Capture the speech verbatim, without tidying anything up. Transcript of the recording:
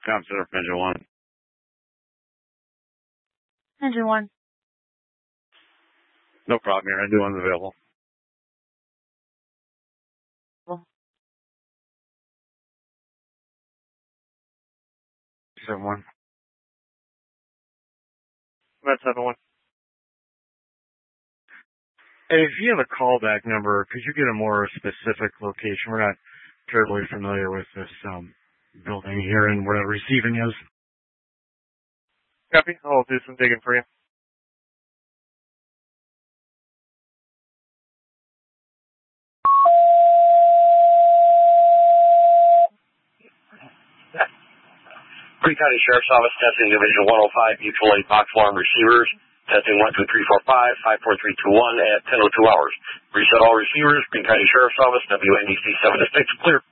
Com Center for Engine one. Engine one. No problem here. Engine one's available. seven one. That's seven one. Hey, if you have a callback number, could you get a more specific location? We're not terribly familiar with this um, building here and where the receiving is. Copy. I'll do some digging for you. Greene County Sheriff's Office testing Division one oh five mutual aid box alarm receivers. Testing one two three four five, five four three two one at ten oh two hours. Reset all receivers. Greene County Sheriff's Office, W N D C seven to six, clear.